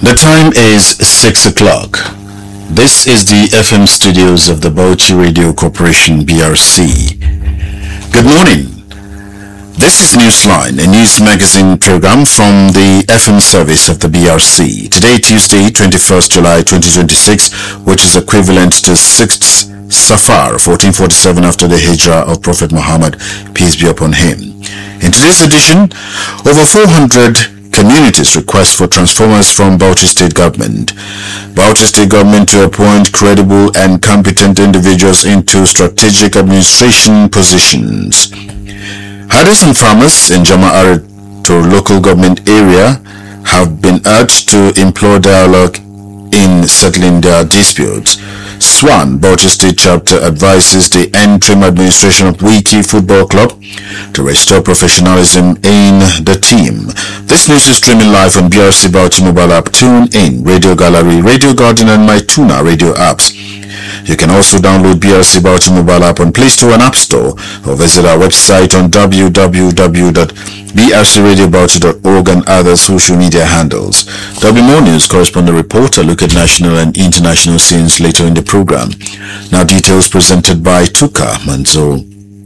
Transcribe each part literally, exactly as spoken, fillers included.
The time is six o'clock. This is the F M studios of the Bauchi Radio Corporation B R C. Good morning. This is Newsline, a news magazine program from the F M service of the B R C. Today, Tuesday, twenty-first July twenty twenty-six, which is equivalent to sixth Safar, fourteen forty-seven after the Hijrah of Prophet Muhammad, peace be upon him. In today's edition, over four hundred communities request for transformers from Bauchi State Government. Bauchi State Government to appoint credible and competent individuals into strategic administration positions. Herders and farmers in Jama'ar to local government area have been urged to employ dialogue in settling their disputes. SWAN, Bauchi State Chapter, advises the interim administration of Wiki Football Club to restore professionalism in the team. This news is streaming live on B R C Bauchi mobile app, Tune In, Radio Gallery, Radio Garden and MyTuna radio apps. You can also download B R C Bauchi mobile app on Play Store and App Store, or visit our website on w w w dot b r c radio bauchi dot org and other social media handles. There will be more news correspondent reporter look at national and international scenes later in the program. Now details presented by Tuka Manzo.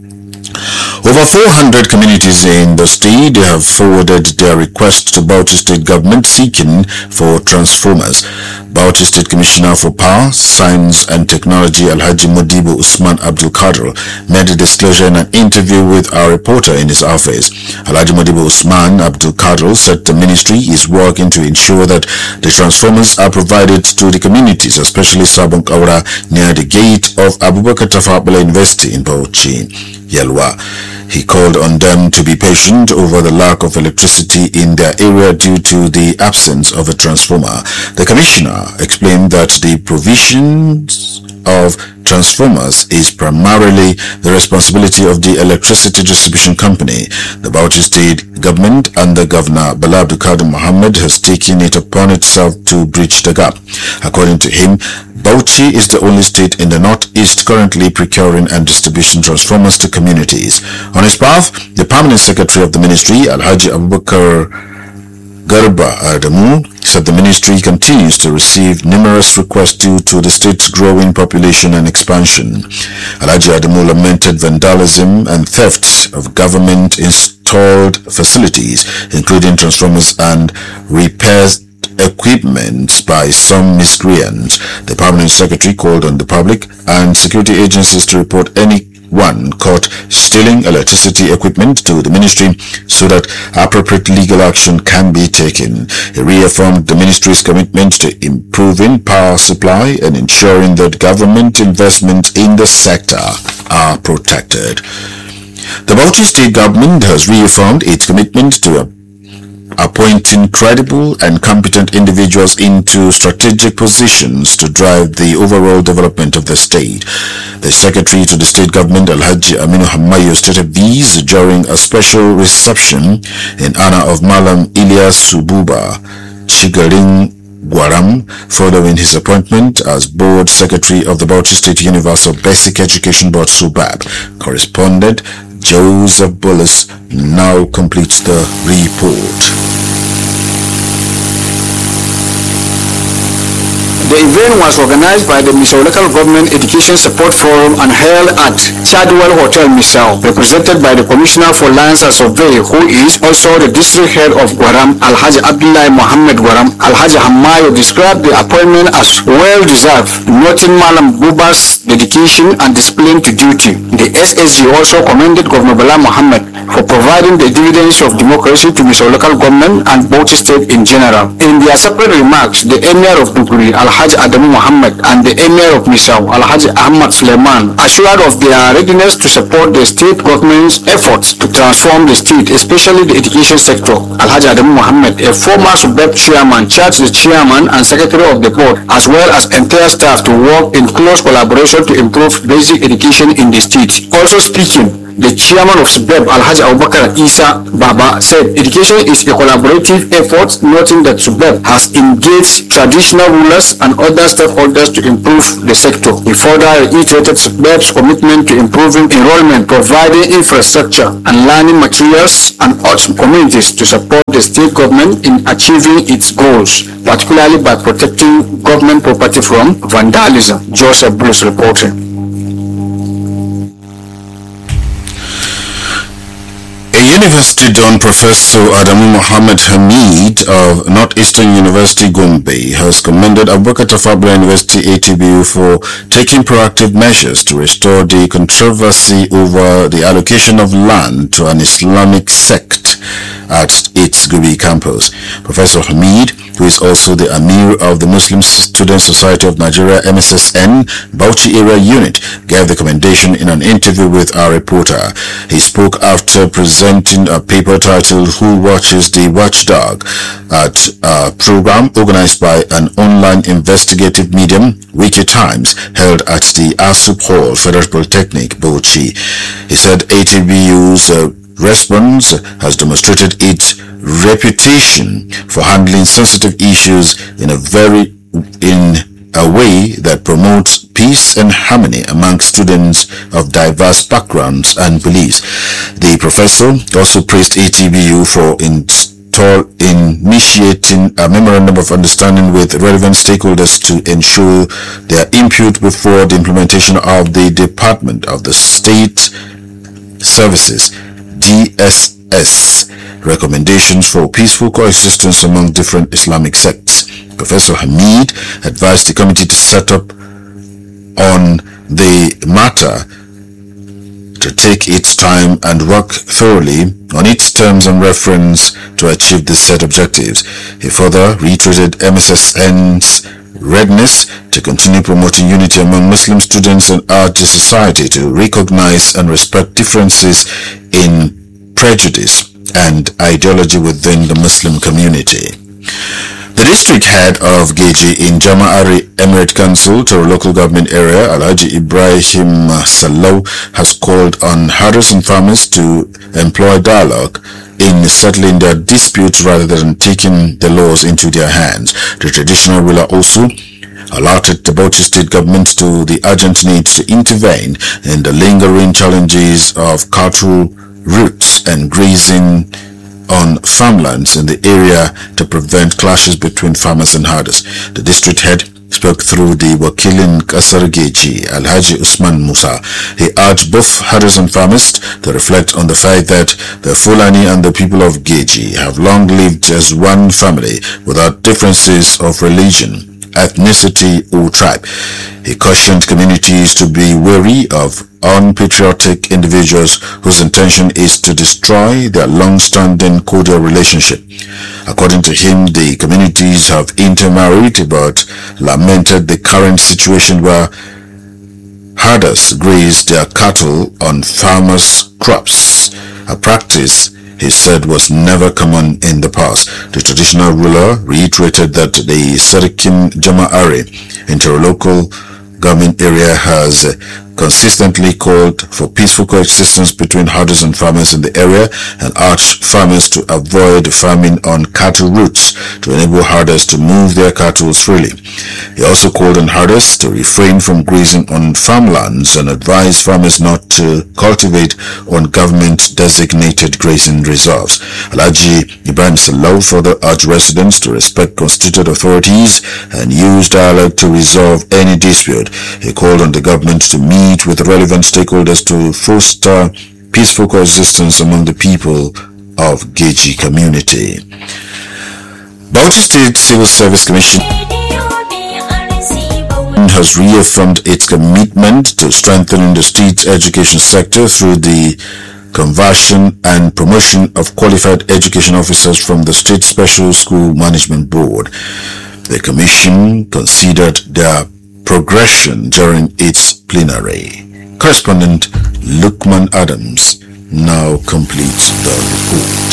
Over four hundred communities in the state have forwarded their request to Bauchi State Government seeking for transformers. Bauchi State Commissioner for Power, Science and Technology Alhaji Modibo Usman Abdul Kadir made a disclosure in an interview with our reporter in his office. Alhaji Modibo Usman Abdul Kadir said the ministry is working to ensure that the transformers are provided to the communities, especially Sabon Kaura near the gate of Abubakar Tafawa Balewa University in Bauchi, Yelwa. He called on them to be patient over the lack of electricity in their area due to the absence of a transformer. The commissioner explained that the provisions of transformers is primarily the responsibility of the electricity distribution company. The Bauchi State Government under Governor Bala Abdulkadir Mohammed has taken it upon itself to bridge the gap. According to him, Bauchi is the only state in the northeast currently procuring and distributing transformers to communities. On his behalf, the permanent secretary of the ministry, Alhaji Abubakar Garba Adamu, said the ministry continues to receive numerous requests due to the state's growing population and expansion. Alhaji Adamu lamented vandalism and theft of government installed facilities, including transformers and repairs equipment by some miscreants. The permanent secretary called on the public and security agencies to report anyone caught stealing electricity equipment to the ministry so that appropriate legal action can be taken. He reaffirmed the ministry's commitment to improving power supply and ensuring that government investments in the sector are protected. The Bauchi State Government has reaffirmed its commitment to a appointing credible and competent individuals into strategic positions to drive the overall development of the state. The Secretary to the State Government, Alhaji Aminu Hamayo, stated these during a special reception in honor of Malam Ilyas Sububa Chigaring Gwaram, following his appointment as Board Secretary of the Bauchi State Universal Basic Education Board, SUBAB. Correspondent Joseph Bullis now completes the report. The event was organized by the Misau Local Government Education Support Forum and held at Chadwell Hotel, Misau, represented by the Commissioner for Lands and Survey, who is also the District Head of Gwaram, Alhaji Abdullah Mohammed Gwaram. Alhaji Hamayo described the appointment as well-deserved, noting Malam Buba's dedication and discipline to duty. The S S G also commended Governor Bala Mohammed for providing the dividends of democracy to Misau Local Government and Bauchi State in general. In their separate remarks, the Emir of Duguri, Alhaji Adamu Mohammed, and the Emir of Misau, Alhaji Ahmad Suleiman, assured of their readiness to support the state government's efforts to transform the state, especially the education sector. Alhaji Adamu Mohammed, a former SUBEB chairman, charged the chairman and secretary of the board, as well as entire staff, to work in close collaboration to improve basic education in the state. Also speaking, The chairman of SUBEB, Alhaji Abubakar Isa Baba, said education is a collaborative effort, noting that SUBEB has engaged traditional rulers and other stakeholders to improve the sector. He further reiterated SUBEB's commitment to improving enrollment, providing infrastructure and learning materials, and urged communities to support the state government in achieving its goals, particularly by protecting government property from vandalism. Joseph Bruce reporting. A University Don Professor Adamu Mohammed Hamid of Northeastern University Gombe has commended Abubakar Tafawa Balewa University A T B U for taking proactive measures to restore the controversy over the allocation of land to an Islamic sect at its Gombe campus. Professor Hamid, who is also the Amir of the Muslim Student Society of Nigeria M S S N Bauchi Area Unit, gave the commendation in an interview with our reporter. He spoke after presenting a paper titled Who Watches the Watchdog at a program organized by an online investigative medium, Wikitimes, held at the Asup Hall, Federal Polytechnic, Bauchi. He said A T B U's uh, response has demonstrated its reputation for handling sensitive issues in a very in a way that promotes peace and harmony among students of diverse backgrounds and beliefs. The professor also praised A T B U for install, initiating a memorandum of understanding with relevant stakeholders to ensure their input before the implementation of the Department of the State Services D S S recommendations for peaceful coexistence among different Islamic sects. Professor Hamid advised the committee to set up on the matter to take its time and work thoroughly on its terms and reference to achieve the set objectives. He further reiterated M S S N's readiness to continue promoting unity among Muslim students and urged the society to recognize and respect differences in prejudice and ideology within the Muslim community. The district head of Geji in Jama'ari Emirate Council, to a local government area, Alhaji Ibrahim Salou, has called on herders and farmers to employ dialogue in settling their disputes rather than taking the laws into their hands. The traditional ruler also alerted the Bauchi state government to the urgent need to intervene in the lingering challenges of cattle routes and grazing on farmlands in the area to prevent clashes between farmers and herders. The district head spoke through the Wakilin Kasar Geji, Alhaji Usman Musa. He urged both herders and farmers to reflect on the fact that the Fulani and the people of Geji have long lived as one family without differences of religion, ethnicity or tribe. He cautioned communities to be wary of unpatriotic individuals whose intention is to destroy their long-standing cordial relationship. According to him, the communities have intermarried but lamented the current situation where herders graze their cattle on farmers' crops, a practice he said was never common in the past. The traditional ruler reiterated that the Sarikin Jama'ari interlocal government area has consistently called for peaceful coexistence between herders and farmers in the area and urged farmers to avoid farming on cattle routes to enable herders to move their cattle freely. He also called on herders to refrain from grazing on farmlands and advised farmers not to cultivate on government-designated grazing reserves. Alhaji Ibrahim Salou further urged residents to respect constituted authorities and use dialogue to resolve any dispute. He called on the government to meet with relevant stakeholders to foster peaceful coexistence among the people of Geji community. Bauchi State Civil Service Commission has reaffirmed its commitment to strengthening the state's education sector through the conversion and promotion of qualified education officers from the State Special School Management Board. The commission considered their progression during its plenary. Correspondent Lukman Adams now completes the report.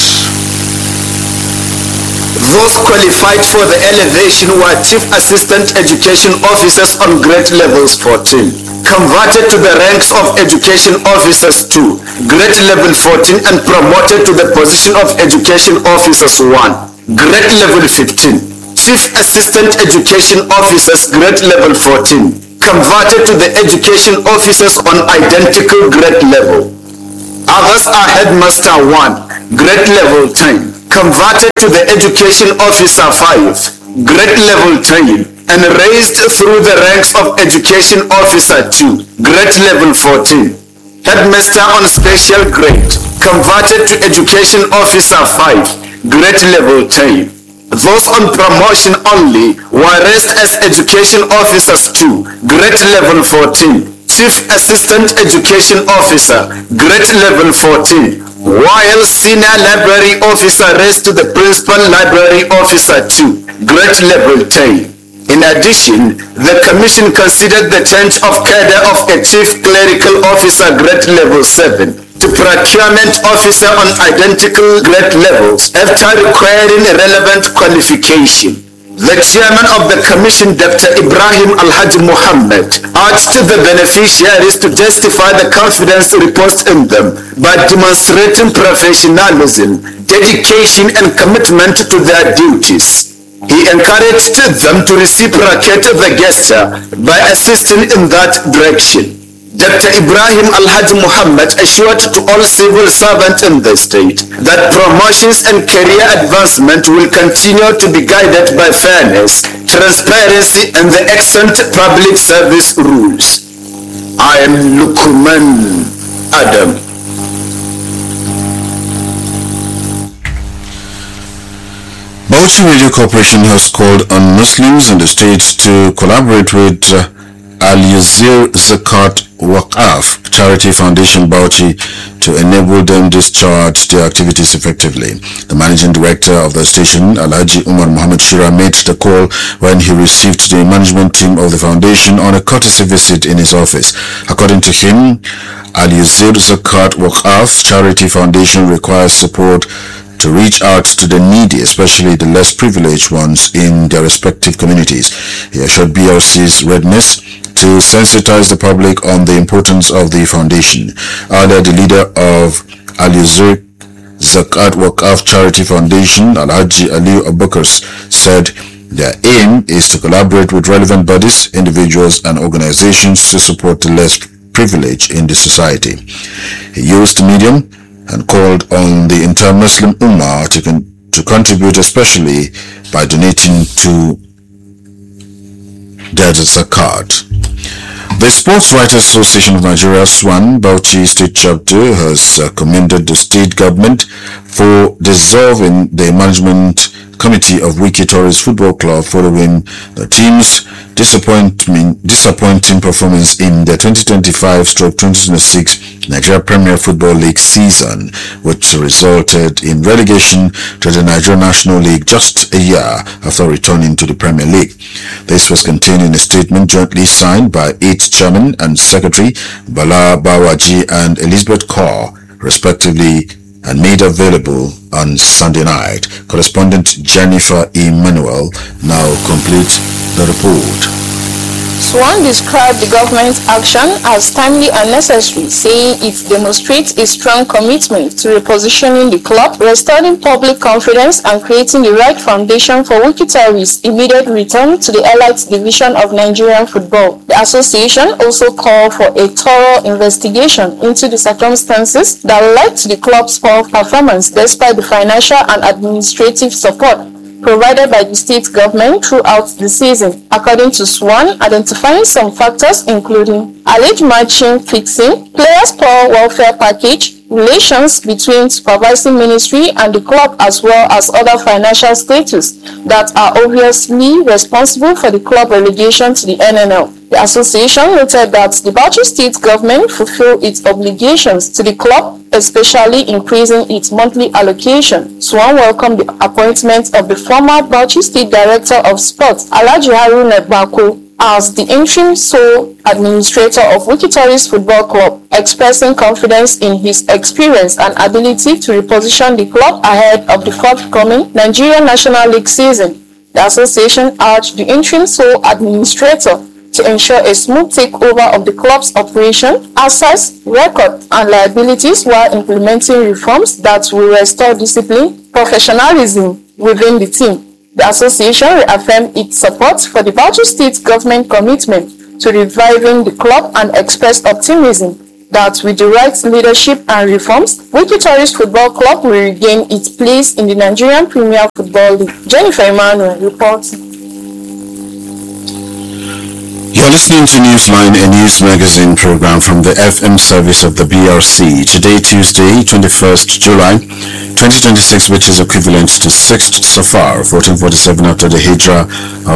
Those qualified for the elevation were Chief Assistant Education Officers on grade levels fourteen. converted to the ranks of Education Officers two, grade level fourteen, and promoted to the position of Education Officers one, grade level fifteen. Chief Assistant Education Officers, grade level fourteen, converted to the Education Officers on identical grade level. Others are Headmaster one, grade level ten, converted to the Education Officer five, grade level ten, and raised through the ranks of Education Officer two, grade level fourteen. Headmaster on special grade, converted to Education Officer five, grade level ten. Those on promotion only were raised as Education Officers two, grade level fourteen, Chief Assistant Education Officer, grade level fourteen, while Senior Library Officer raised to the Principal Library Officer two, grade level ten. In addition, the Commission considered the change of cadre of a Chief Clerical Officer, grade level seven, to Procurement Officer on identical grade levels after requiring relevant qualification. The Chairman of the Commission, Doctor Ibrahim Alhaji Muhammad, urged the beneficiaries to justify the confidence reposed in them by demonstrating professionalism, dedication, and commitment to their duties. He encouraged them to reciprocate the gesture by assisting in that direction. Doctor Ibrahim Alhaji Muhammad assured to all civil servants in the state that promotions and career advancement will continue to be guided by fairness, transparency, and the excellent public service rules. I am Lukman Adam. Bauchi Radio Corporation has called on Muslims in the state to collaborate with uh, Al-Yazir Zakat Waqaf Charity Foundation Bauchi to enable them discharge their activities effectively. The managing director of the station, Alhaji Umar Muhammad Shira, made the call when he received the management team of the foundation on a courtesy visit in his office. According to him, Al-Yazir Zakat Waqaf Charity Foundation requires support to reach out to the needy, especially the less privileged ones in their respective communities. He assured B R C's readiness to sensitize the public on the importance of the foundation. Earlier, the leader of Al-Yazir Zakat Waqaf Charity Foundation, Alhaji Aliu Abubakar, said their aim is to collaborate with relevant bodies, individuals, and organizations to support the less privileged in the society. He used the medium and called on the inter-Muslim Ummah to, con to contribute, especially by donating to their zakat. The Sports Writers Association of Nigeria, SWAN, Bauchi State Chapter, has uh, commended the state government for dissolving the management committee of Wiki Tourist Football Club following the team's disappointment, disappointing performance in the twenty twenty-five twenty twenty-six Nigeria Premier Football League season, which resulted in relegation to the Nigeria National League just a year after returning to the Premier League. This was contained in a statement jointly signed by its chairman and secretary, Bala Bawaji and Elizabeth Kaur, respectively, and made available on Sunday night. Correspondent Jennifer Emmanuel now completes the report. SWAN described the government's action as timely and necessary, saying it demonstrates a strong commitment to repositioning the club, restoring public confidence, and creating the right foundation for Wiki Tourist's immediate return to the elite division of Nigerian football. The association also called for a thorough investigation into the circumstances that led to the club's poor performance despite the financial and administrative support provided by the state government throughout the season. According to SWAN, identifying some factors including alleged matching fixing, players' poor welfare package, relations between supervising ministry and the club, as well as other financial status that are obviously responsible for the club relegation to the N N L. The association noted that the Bauchi state government fulfilled its obligations to the club, especially increasing its monthly allocation. SWAN welcomed the appointment of the former Bauchi State Director of Sports, Alhaji Haruna Bako, as the interim sole administrator of Wiki Tourist Football Club, expressing confidence in his experience and ability to reposition the club ahead of the forthcoming Nigerian National League season. The association urged the interim sole administrator to ensure a smooth takeover of the club's operation, assets, record, and liabilities while implementing reforms that will restore discipline, professionalism within the team. The association reaffirmed its support for the Bauchi State government commitment to reviving the club and expressed optimism that with the right leadership and reforms, Wiki Tourist Football Club will regain its place in the Nigerian Premier Football League. Jennifer Emmanuel reports. You're listening to Newsline, a news magazine program from the F M service of the B R C. Today, Tuesday, twenty-first July twenty twenty-six, which is equivalent to sixth Safar, fourteen forty-seven after the Hijrah